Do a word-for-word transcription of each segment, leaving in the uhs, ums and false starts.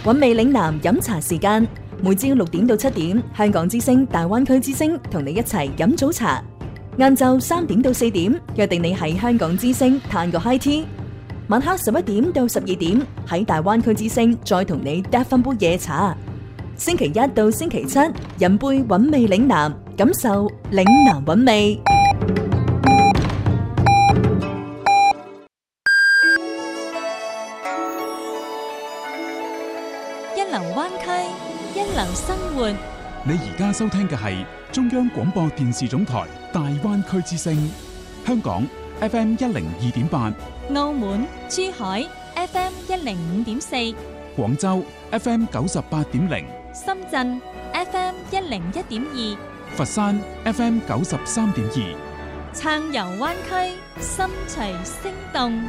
韻味嶺南飲茶時間，每朝六點到七點，香港之聲大灣區之聲同你一齊飲早茶。晏晝三點到四點，約定你喺香港之聲嘆個 high tea。晚黑十一點到十二點，喺大灣區之聲再同你嗒翻杯夜茶。星期一到星期七，飲杯韻味嶺南，感受嶺南韻味。 一流灣區，一流生活。 你而家收聽嘅係中央廣播電視總台大灣區之聲，香港 F M 一零二點八， 澳門、珠海 F M 一零五點四， 廣州 F M 九十八點零， 深圳 F M 一零一點二， 佛山 F M 九十三點二。 暢遊灣區，心隨聲動。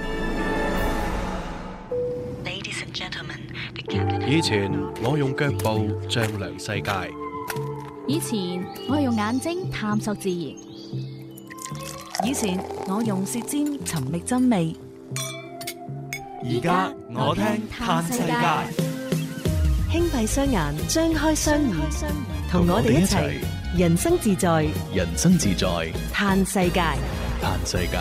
以前我用腳步丈量世界， 以前我用眼睛探索自然， 以前我用舌尖尋覓真味， 而家我聽嘆世界。 輕閉雙眼，張開雙耳，同我哋一齊人生自在， 人生自在， 嘆世界， 嘆世界。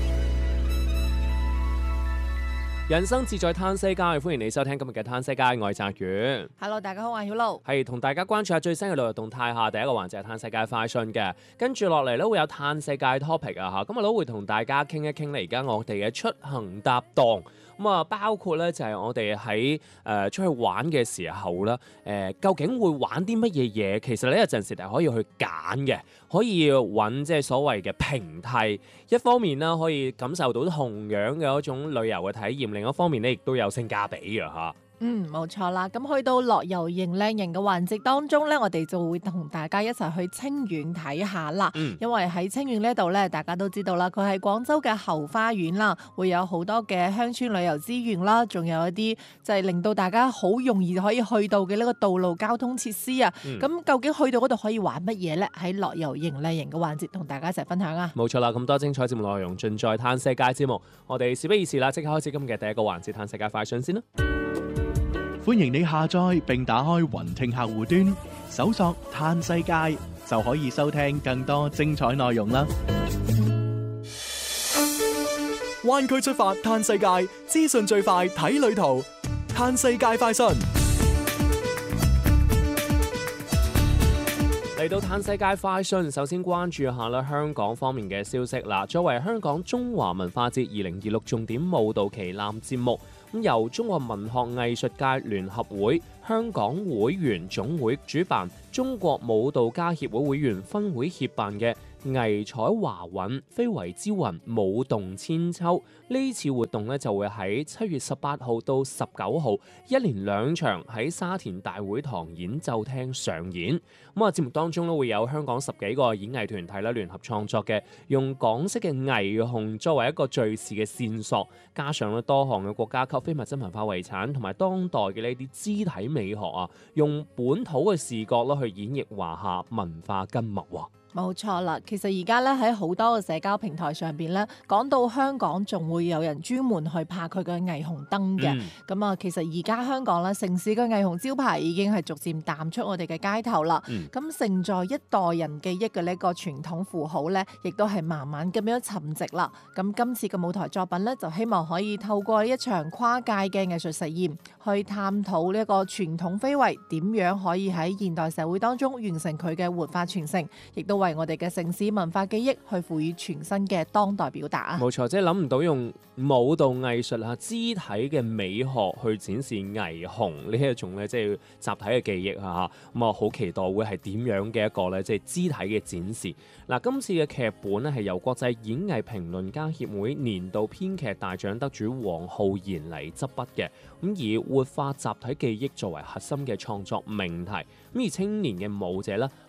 人生自在嘆世界，歡迎你收聽今日嘅嘆世界，我係澤宇。 Hello， 大家好，我係曉露。 係同大家關注下最新嘅旅遊動態下，第一個環節係嘆世界快訊嘅，跟住落嚟咧會有嘆世界 topic 啊嚇，咁我都會同大家傾一傾咧而家我哋嘅出行搭檔。咁啊，包括咧就係我哋喺誒出去玩嘅時候啦，誒、呃、究竟會玩啲乜嘢嘢？其實呢有陣時係可以去揀嘅，可以揾即係所謂嘅平替。一方面啦，可以感受到同樣嘅一種旅遊嘅體驗；另一方面咧，亦都有性價比嘅嚇。 嗯，冇錯啦。咁去到樂遊認靚人嘅環節當中咧，我哋就會同大家一齊去清遠睇下啦。嗯、因為喺清遠呢度咧，大家都知道啦，佢係廣州嘅後花園啦，會有好多嘅鄉村旅遊資源啦，仲有一啲就係令到大家好容易可以去到嘅呢個道路交通設施啊。咁、嗯、究竟去到嗰度可以玩乜嘢咧？喺樂遊認靚人嘅環節同大家一齊分享啊！ 冇錯啦，咁多精彩節目內容盡在嘆世界節目。我哋事不宜遲啦，即刻開始今日嘅第一個環節嘆世界快訊先啦。 歡迎你下載並打開雲聽客戶端，搜索嘆世界就可以收聽更多精彩內容啦。 灣區出發嘆世界，資訊最快睇旅途，嘆世界快訊。 嚟到嘆世界快訊，首先關注下啦香港方面嘅消息啦。作為香港中華文化節二零二六重點舞蹈旗艦節目，咁由中國文學藝術界聯合會香港會員總會主辦，中國舞蹈家協會會員分會協辦嘅藝彩華韻非遺之雲舞動千秋，呢次活動咧就會喺七月十八號到十九號一連兩場喺沙田大會堂演奏廳上演。咁啊節目當中咧會有香港十幾個演藝團體咧聯合創作嘅，用港式嘅霓虹作為一個敘事嘅線索，加上咧多項嘅國家級非物質文化遺產同埋當代嘅呢啲肢體美學啊，用本土嘅視覺咧去演繹華夏文化根脈喎。 冇錯啦，其實而家咧喺好多嘅社交平台上邊咧，講到香港仲會有人專門去拍佢嘅霓虹燈嘅。咁啊、嗯，其實而家香港咧城市嘅霓虹招牌已經係逐漸淡出我哋嘅街頭啦。咁、嗯、承載一代人記憶嘅呢個傳統符號咧，亦都係慢慢咁樣沉寂啦。咁今次嘅舞台作品咧，就希望可以透過一場跨界嘅藝術實驗，去探討呢一個傳統非遺點樣可以喺現代社會當中完成佢嘅活化傳承，亦都為我哋嘅城市文化記憶去賦予全新嘅當代表達啊！ 冇錯，即係諗唔到用舞蹈藝術啊、肢體嘅美學去展示霓虹呢一種咧，即係集體嘅記憶啊！咁啊，好期待會係點樣嘅一個咧，即係肢體嘅展示。嗱，今次嘅劇本咧係由國際演藝評論家協會年度編劇大獎得主黃浩然嚟執筆嘅，咁以活化集體記憶作為核心嘅創作命題。咁而青年嘅舞者咧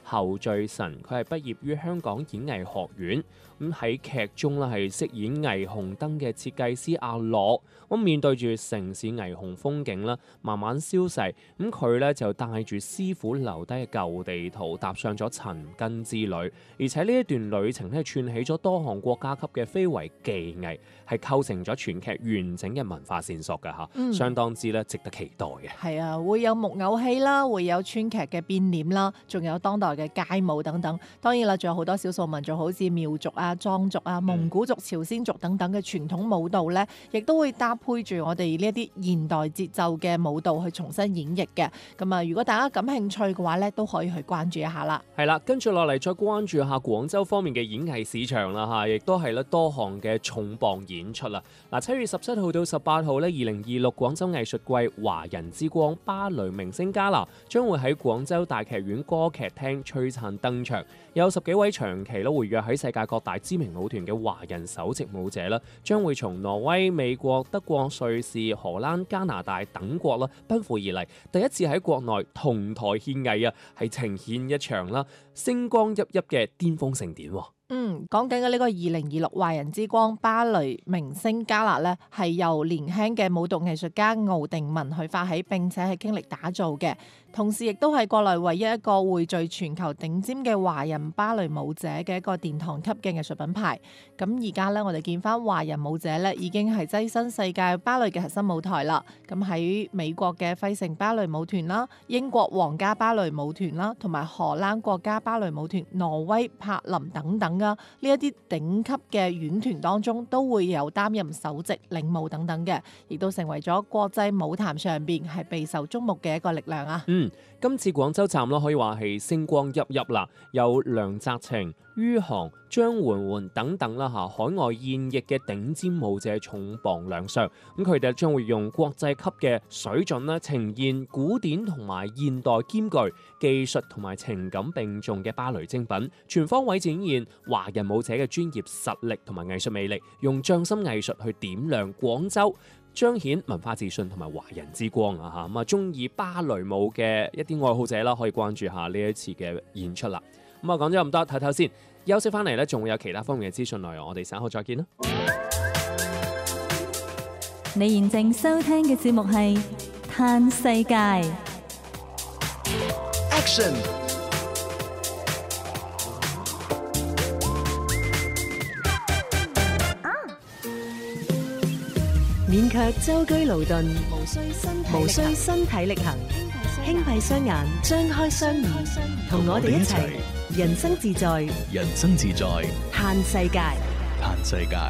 侯聚臣，佢係畢業於香港演藝學院，咁喺劇中咧係飾演霓虹燈嘅設計師阿樂。咁面對住城市霓虹風景啦，慢慢消逝，咁佢咧就帶住師傅留低嘅舊地圖，踏上咗尋根之旅。而且呢一段旅程咧串起咗多項國家級嘅非遺技藝，係構成咗全劇完整嘅文化線索㗎嚇，嗯、相當之咧值得期待嘅。 係啊，會有木偶戲啦，會有川劇嘅變臉啦，仲有當代嘅街舞等等。當然啦，仲有好多少數民族，好似苗族啊、藏族啊、蒙古族、朝鮮族等等嘅傳統舞蹈咧，亦都會搭配住我哋呢一啲現代節奏嘅舞蹈去重新演繹嘅。咁啊，如果大家感興趣嘅話咧，都可以去關注一下啦。 係啦，跟住落嚟再關注下廣州方面嘅演藝市場啦嚇，亦都係咧多項嘅重磅演出啦。嗱，七月十七號到十八號咧，二零二六廣州藝術季華人之光芭蕾明星加拿將會喺廣州大劇院歌劇廳璀璨登場，有十幾位長期咧活躍喺世界各大知名舞團嘅華人首席舞者啦，將會從挪威、美國、德國、瑞士、荷蘭、加拿大等國啦奔赴而嚟，第一次喺國內同台獻藝啊，係呈現一場啦星光熠熠嘅巔峰盛典。 嗯，講緊嘅呢個二零二六華人之光芭蕾明星加拿咧，係由年輕嘅舞蹈藝術家敖定文去發起，並且係傾力打造嘅。同時亦都係國內唯一一個匯聚全球頂尖嘅華人芭蕾舞者嘅一個殿堂級嘅藝術品牌。咁而家咧，我哋見翻華人舞者咧，已經係躋身世界芭蕾嘅核心舞台啦。咁喺美國嘅費城芭蕾舞團啦、英國皇家芭蕾舞團啦，同埋荷蘭國家芭蕾舞團、挪威柏林等等啊，呢一啲頂級嘅院團當中，都會有擔任首席領舞等等嘅，亦都成為咗國際舞壇上邊係備受矚目嘅一個力量啊！ 嗯，今次廣州站咯，可以話係星光熠熠啦，有梁澤晴、于航、張媛媛等等啦嚇，海外現役嘅頂尖舞者重磅亮相。咁佢哋將會用國際級嘅水準咧，呈現古典同埋現代兼具、技術同埋情感並重嘅芭蕾精品，全方位展現華人舞者嘅專業實力同埋藝術魅力，用匠心藝術去點亮廣州，彰顯文化自信同埋華人之光啊！嚇咁啊，中意芭蕾舞嘅一啲愛好者啦，可以關注下呢一次嘅演出啦。咁啊，講咗咁多，睇睇先，休息翻嚟咧，仲會有其他方面嘅資訊內容，我哋稍後再見啦。 你現正收聽嘅節目係《嘆世界》。 Action！ 免卻舟車勞頓，無需身體無需身體力行，輕閉雙眼，張開雙耳，同我哋一齊人生自在， 人生自在， 嘆世界， 嘆世界。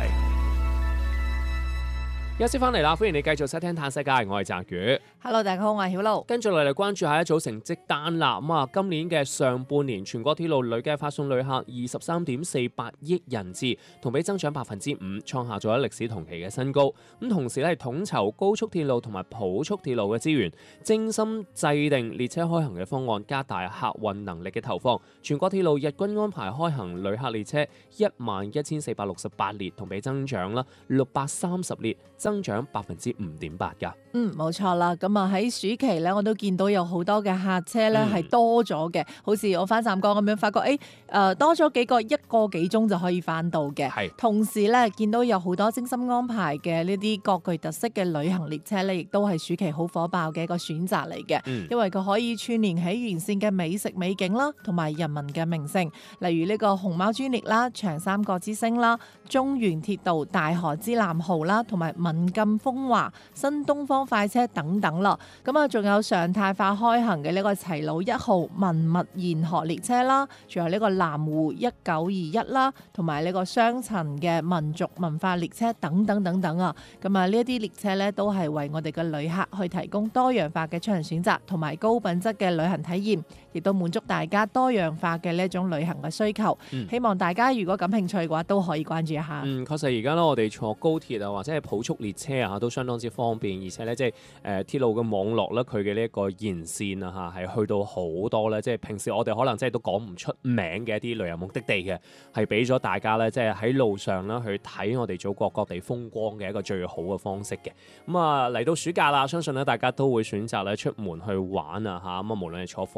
休息翻嚟啦，歡迎你繼續收聽《嘆世界》，我係澤宇。 Hello， 大家好，我係曉露。跟住落嚟關注下一組成績單啦。咁啊，今年嘅上半年，全國鐵路累計發送旅客二十三點四八億人次，同比增長百分之五，創下咗歷史同期嘅新高。咁同時咧，統籌高速鐵路同埋普速鐵路嘅資源，精心制定列車開行嘅方案，加大客運能力嘅投放。全國鐵路日均安排開行旅客列車一萬一千四百六十八列，同比增長啦六百三十列，增長百分之五點八㗎。 嗯，冇錯啦。咁啊喺暑期咧，我都見到有好多嘅客車咧係多咗嘅，好似我翻湛江咁樣，發覺誒誒、呃、多咗幾個一個幾鐘就可以翻到嘅。係。同時咧，見到有好多精心安排嘅呢啲各具特色嘅旅行列車咧，亦都係暑期好火爆嘅一個選擇嚟嘅。嗯。因為佢可以串聯起沿線嘅美食美景啦，同埋人民嘅名勝，例如呢個熊貓專列啦、長三角之星啦、中原鐵道大河之南號啦，同埋閩衢風華、新東方快車等等啦。咁啊，仲有常態化開行嘅呢個齊魯一號文物沿河列車啦，仲有呢個南湖一九二一啦，同埋呢個雙層嘅民族文化列車等等等等啊。咁啊，呢一啲列車咧都係為我哋嘅旅客去提供多樣化嘅出行選擇，同埋高品質嘅旅行體驗，亦都滿足大家多樣化嘅呢一種旅行嘅需求。嗯、希望大家如果感興趣嘅話，都可以關注一下。 嗯，確實而家咧，我哋坐高鐵啊，或者係普速列車啊，都相當之方便，而且咧，即係誒鐵路嘅網絡咧，佢嘅呢一個沿線啊，嚇係去到好多咧，即係平時我哋可能即係都講唔出名嘅一啲旅遊目的地嘅，係俾咗大家咧，即係喺路上咧去睇我哋祖國各地風光嘅一個最好嘅方式嘅。咁啊嚟到暑假啦，相信咧大家都會選擇咧出門去玩啊嚇。咁啊，無論係坐火車出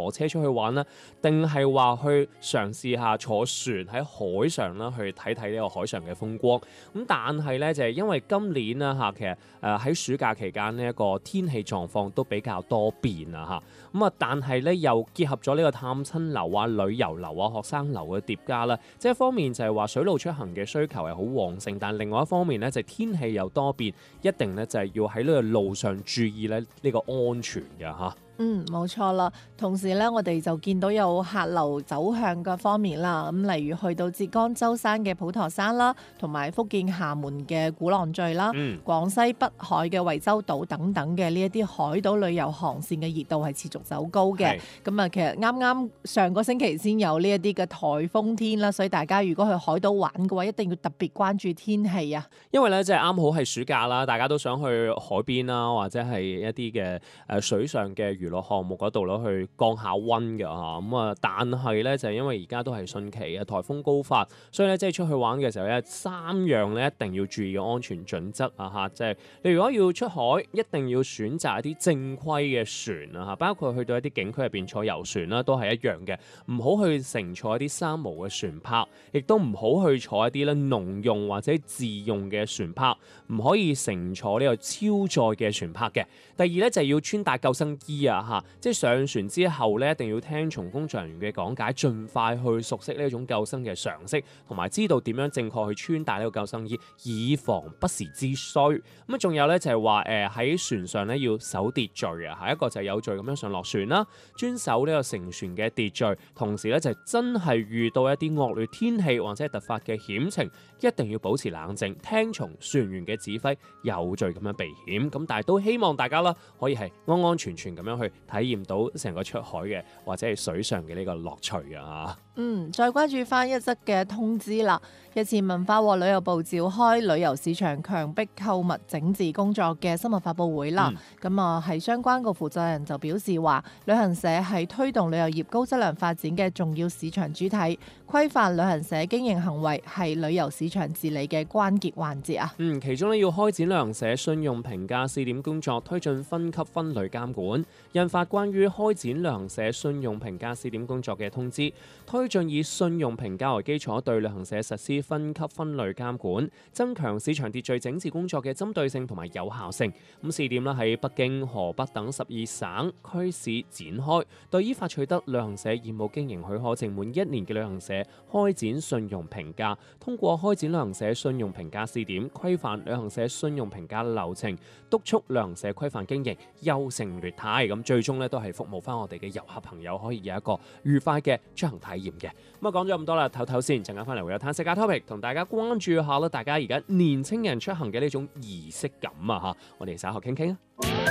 去玩呢？定係話去嘗試下坐船喺海上啦，去睇睇呢個海上嘅風光？咁但係咧就係、是、因為今年啦嚇，其實誒喺、呃、暑假期間呢一個天氣狀況都比較多變啊嚇。咁啊，但係咧又結合咗呢個探親流啊、旅遊流啊、學生流嘅疊加啦，即係一方面就係話水路出行嘅需求係好旺盛，但另外一方面咧就係、天氣又多變，一定咧就係、是、要喺呢個路上注意咧呢個安全嘅嚇。 嗯，冇錯啦。同時咧，我哋就見到有客流走向嘅方面啦。咁例如去到浙江舟山嘅普陀山啦，同埋福建廈門嘅鼓浪嶼啦，嗯、廣西北海嘅惠州島等等嘅呢一啲海島旅遊航線嘅熱度係持續走高嘅。咁啊，其實啱啱上個星期先有呢一啲嘅颱風天啦，所以大家如果去海島玩嘅話，一定要特別關注天氣啊。因為咧，即係啱好係暑假啦，大家都想去海邊啦，或者係一啲嘅誒水上嘅娛樂項目嗰度咯，去降下溫嘅嚇。咁啊，但係咧就係因為而家都係汛期啊，颱風高發，所以咧即係出去玩嘅時候咧，三樣咧一定要注意嘅安全準則啊嚇，即係你如果要出海，一定要選擇一啲正規嘅船啊嚇，包括去到一啲景區入邊坐遊船啦，都係一樣嘅，唔好去乘坐一啲三無嘅船舶，亦都唔好去坐一啲咧農用或者自用嘅船舶，唔可以乘坐呢個超載嘅船舶嘅。第二咧就係要穿戴救生衣啊嚇。即係上船之後咧，一定要聽從工作人員嘅講解，盡快去熟悉呢一種救生嘅常識，同埋知道點樣正確去穿戴呢個救生衣，以防不時之需。咁啊，仲有咧就係話誒喺船上咧要守秩序啊，下一個就係有序咁樣上落船啦，遵守呢個乘船嘅秩序。同時咧就係真係遇到一啲惡劣天氣或者係突發嘅險情，一定要保持冷靜，聽從船員嘅指揮，有序咁樣避險。咁但係都希望大家啦，可以係安安全全咁樣去體驗到成個出海嘅或者係水上嘅呢個樂趣啊！嗯，再關注翻一則嘅通知啦。日前文化和旅遊部召開旅遊市場強迫購物整治工作嘅新聞發佈會啦。咁啊、嗯，係相關個負責人就表示話，旅行社係推動旅遊業高質量發展嘅重要市場主體，規範旅行社經營行為係旅遊市場治理嘅關鍵環節啊。嗯，其中咧要開展旅行社信用評價試點工作，推進分級分類監管，印發關於開展旅行社信用評價試點工作嘅通知，推進以信用評價為基礎對旅行社實施分級分類監管，增強市場秩序整治工作嘅針對性同埋有效性。咁試點咧喺北京、河北等十二省區市展開，對依法取得旅行社業務經營許可證滿一年嘅旅行社開展信用評價。通過開展旅行社信用評價試點，規範旅行社信用評價流程，督促旅行社規範經營，優勝劣汰。咁最終咧都係服務翻我哋嘅遊客朋友，可以有一個愉快嘅出行體驗嘅。咁啊講咗咁多啦，唞唞先，陣間翻嚟會有嘆世界 topic 同大家關注下啦，大家而家年青人出行嘅呢種儀式感啊嚇，我哋稍後傾傾啊。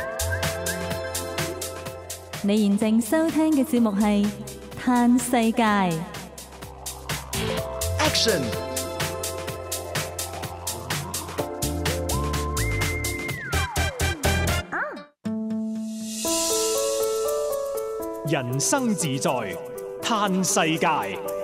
你現正收聽嘅節目係嘆世界。 Action！ 人生自在嘆世界。